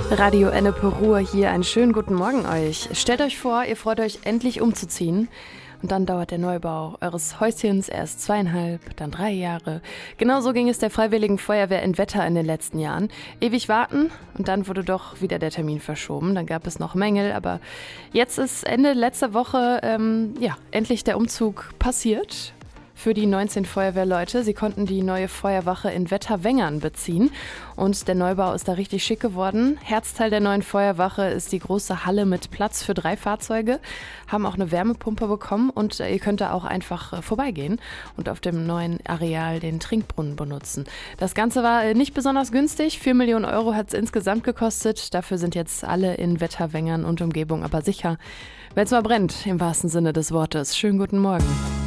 Radio Ennepe Ruhr hier, einen schönen guten Morgen euch. Stellt euch vor, ihr freut euch endlich umzuziehen und dann dauert der Neubau eures Häuschens erst 2,5, dann 3 Jahre. Genauso ging es der Freiwilligen Feuerwehr in Wetter in den letzten Jahren. Ewig warten und dann wurde doch wieder der Termin verschoben. Dann gab es noch Mängel, aber jetzt ist Ende letzter Woche endlich der Umzug passiert. Für die 19 Feuerwehrleute. Sie konnten die neue Feuerwache in Wetter-Wengern beziehen und der Neubau ist da richtig schick geworden. Herzteil der neuen Feuerwache ist die große Halle mit Platz für 3 Fahrzeuge, haben auch eine Wärmepumpe bekommen und ihr könnt da auch einfach vorbeigehen und auf dem neuen Areal den Trinkbrunnen benutzen. Das Ganze war nicht besonders günstig, 4 Millionen Euro hat es insgesamt gekostet. Dafür sind jetzt alle in Wetter-Wengern und Umgebung aber sicher, wenn es mal brennt, im wahrsten Sinne des Wortes. Schönen guten Morgen.